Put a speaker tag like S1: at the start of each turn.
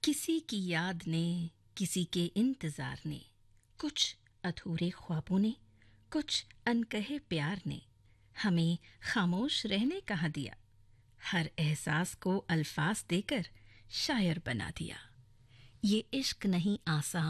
S1: किसी की याद ने, किसी के इंतजार ने, कुछ अधूरे ख्वाबों ने, कुछ अनकहे प्यार ने हमें खामोश रहने कहाँ दिया, हर एहसास को अल्फाज देकर शायर बना दिया। ये इश्क नहीं आसान